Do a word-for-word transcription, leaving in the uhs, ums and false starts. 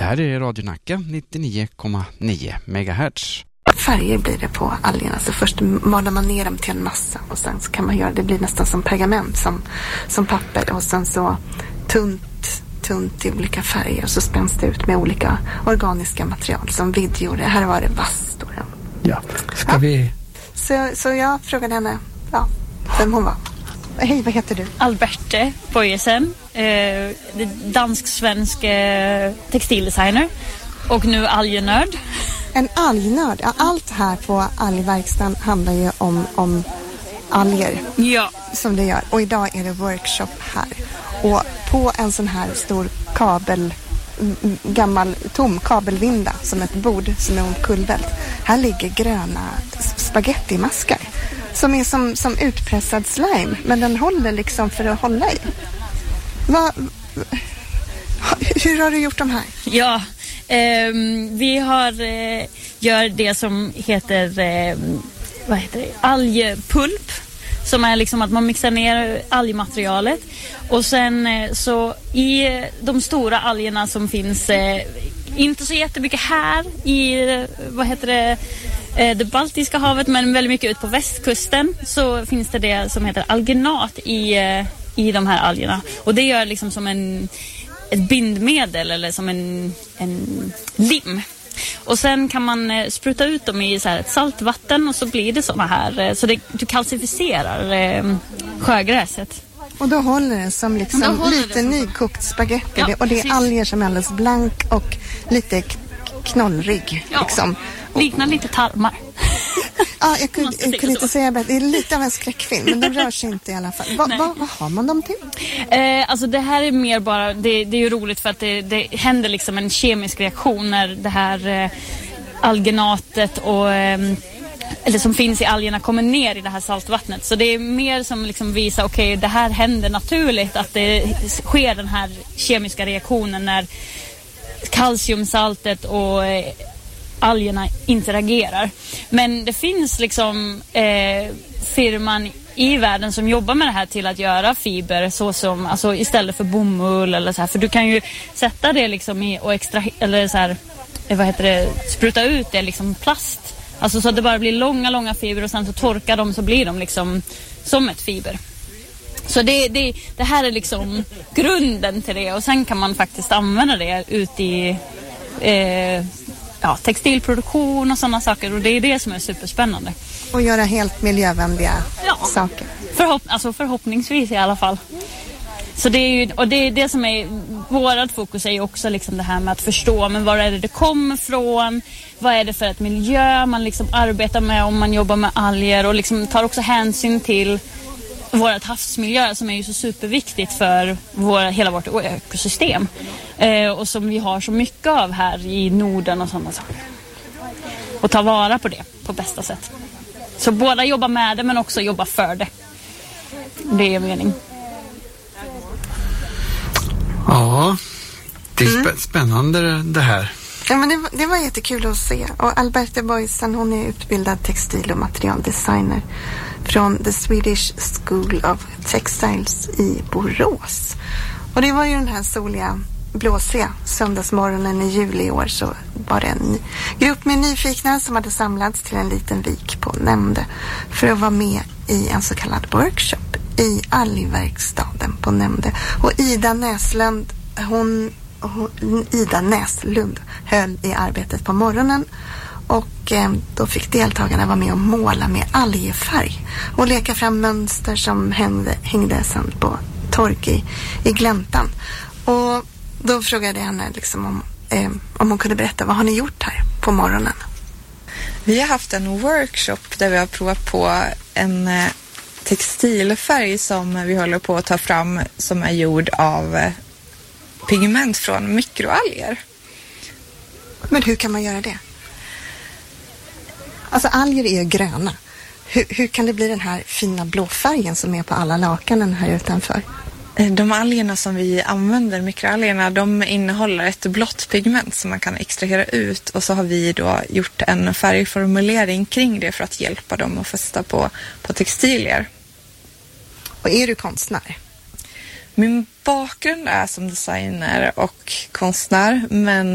här är Radio Nacka nittionio komma nio megahertz. Färger blir det på algerna. Så först malar man ner dem till en massa och sen så kan man göra det blir nästan som pergament, som, som papper och sen så tunt, tunt i olika färger och så spänns det ut med olika organiska material som vidjor. Här var det vass. Då. Ja, ska ja. vi... Så, så jag frågade henne ja, vem hon var. Hej, vad heter du? Alberte Bojesen, eh, dansk-svensk eh, textildesigner och nu algenörd. En algnörd. Ja, allt här på algverkstan handlar ju om, om alger. Ja. Som det gör. Och idag är det workshop här. Och på en sån här stor kabel, gammal tom kabelvinda som ett bord som är omkullvält. Här ligger gröna spagettimaskar. Som är som, som utpressad slime. Men den håller liksom för att hålla i. Va, hur har du gjort de här? Ja, eh, vi har eh, gör det som heter, eh, vad heter det? Algpulp. Som är liksom att man mixar ner algmaterialet. Och sen eh, så i de stora algerna som finns, eh, inte så jättemycket här i, vad heter det? det Baltiska havet, men väldigt mycket ut på västkusten så finns det det som heter alginat i, i de här algerna. Och det gör liksom som en, ett bindmedel eller som en, en lim. Och sen kan man spruta ut dem i så här ett saltvatten och så blir det såna här, så det, du kalcificerar eh, sjögräset. Och då håller det som liksom håller lite som nykokt spagetti ja, och det är precis. Alger som är alldeles blank och lite knollrig ja. Liksom. Liknar lite tarmar. Ja, jag kunde, jag kunde inte säga bättre. Det är lite av en skräckfilm, men de rör sig inte i alla fall. Va, va, vad har man dem till? Eh, alltså det här är mer bara, det, det är ju roligt för att det, det händer liksom en kemisk reaktion när det här eh, algenatet och eh, eller som finns i algerna kommer ner i det här saltvattnet. Så det är mer som liksom visar, okej, okay, det här händer naturligt, att det sker den här kemiska reaktionen när kalciumsaltet och eh, algerna interagerar. Men det finns liksom eh, firman i världen som jobbar med det här till att göra fiber så som, alltså istället för bomull eller så här, för du kan ju sätta det liksom i och extra eller så här, vad heter det, spruta ut det liksom plast. Alltså så att det bara blir långa långa fiber och sen så torkar de så blir de liksom som ett fiber. Så det, det, det här är liksom grunden till det och sen kan man faktiskt använda det ut i eh, ja, textilproduktion och sådana saker och det är det som är superspännande. Och göra helt miljövänliga ja. saker. Förhopp- alltså förhoppningsvis i alla fall. Så det är ju, och det är det som är vårat fokus är ju också liksom det här med att förstå men var är det det kommer från, vad är det för ett miljö man liksom arbetar med om man jobbar med alger och liksom tar också hänsyn till vårt havsmiljö som är ju så superviktigt för vår, hela vårt ekosystem eh, och som vi har så mycket av här i Norden och sådana saker. Och ta vara på det på bästa sätt. Så båda jobbar med det men också jobba för det. Det är mening. Ja, det är spä- spännande det här. Ja, men det, det var jättekul att se. Och Alberte Bojesen, hon är utbildad textil- och materialdesigner från The Swedish School of Textiles i Borås. Och det var ju den här soliga, blåsiga söndagsmorgonen i juli i år så var det en grupp med nyfikna som hade samlats till en liten vik på Nämnde för att vara med i en så kallad workshop i algverkstaden på Nämnde. Och Ida Näslund, hon, hon, Ida Näslund höll i arbetet på morgonen och eh, då fick deltagarna vara med och måla med algfärg och leka fram mönster som hängde, hängde sen på tork i, i gläntan. Och då frågade jag henne liksom om, eh, om hon kunde berätta vad har ni gjort här på morgonen? Vi har haft en workshop där vi har provat på en eh, textilfärg som vi håller på att ta fram som är gjord av eh, pigment från mikroalger. Men hur kan man göra det? Alltså alger är ju gröna. Hur, hur kan det bli den här fina blå färgen som är på alla lakanen här utanför? De algerna som vi använder, mikroalgerna, de innehåller ett blått pigment som man kan extrahera ut och så har vi då gjort en färgformulering kring det för att hjälpa dem att fästa på, på textilier. Och är du konstnär? Min bakgrund är som designer och konstnär, men